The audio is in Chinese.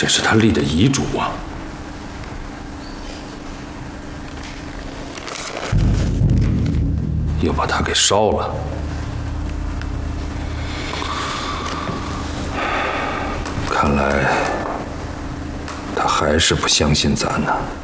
这是他立的遗嘱啊！又把他给烧了。看来他还是不相信咱呢。